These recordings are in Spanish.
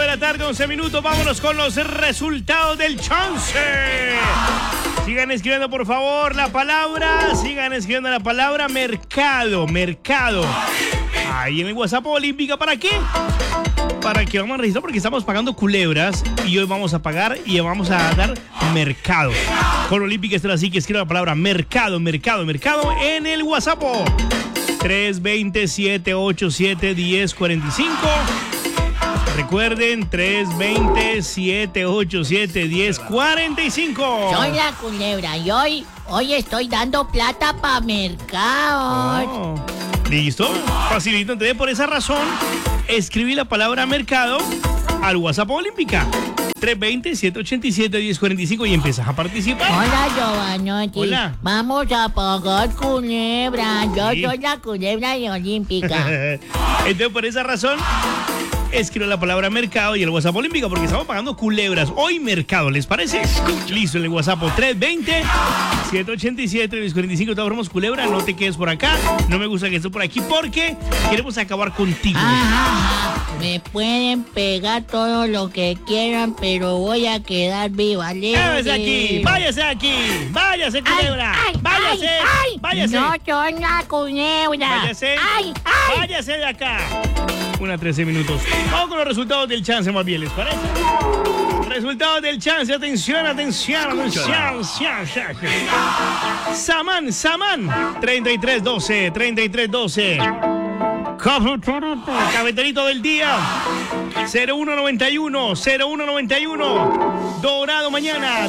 la tarde, 11 minutos. Vámonos con los resultados del chance. Sigan escribiendo, por favor, la palabra. Sigan escribiendo la palabra mercado. Mercado. Ahí en el WhatsApp Olímpica. ¿Para qué? Para que vamos a registrar, porque estamos pagando culebras y hoy vamos a pagar y vamos a dar mercado. Con Olímpica esto así que escriba la palabra mercado, mercado, mercado en el WhatsApp 320-787-1045. Recuerden, 320-787-1045. Soy la culebra y hoy estoy dando plata para mercado. ¿Listo? Facilito. Entonces, por esa razón, escribí la palabra mercado al WhatsApp Olímpica. 320-787-1045 y empiezas a participar. Hola, Giovanotti. Hola. Vamos a pagar culebra. Yo Sí. soy la culebra de Olímpica. Entonces, por esa razón, escribo la palabra mercado y el WhatsApp Olímpica porque estamos pagando culebras. Hoy mercado, ¿les parece? Listo, en el WhatsApp 320-787-1045. Te ahorramos culebra, no te quedes por acá. No me gusta que estés por aquí porque queremos acabar contigo. Ajá. Me pueden pegar todo lo que quieran, pero voy a quedar viva. Váyase aquí, váyase aquí, váyase culebra, váyase, váyase. No soy la culebra. Váyase, Ay, ay. váyase de acá. 1:13 minutos. Vamos con los resultados del chance más bien, ¿les parece? Resultados del chance, atención, atención, atención. Saman, 3312. Cafeterito del día 0191. Dorado mañana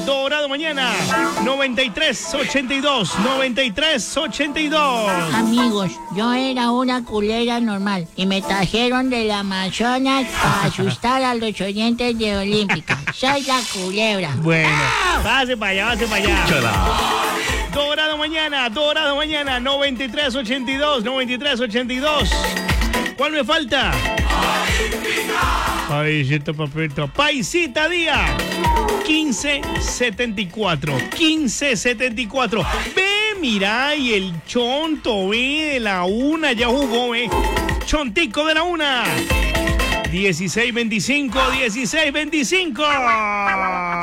9382. Amigos, yo era una culebra normal y me trajeron del Amazonas para asustar a los oyentes de Olímpica. Soy la culebra. Bueno, pase para allá. Dorado mañana 9382. ¿Cuál me falta? Paisita, papito. Paisita día 1574. Ve, mira, y el chonto, ve, de la una ya jugó, ve. Chontico de la una. 16-25.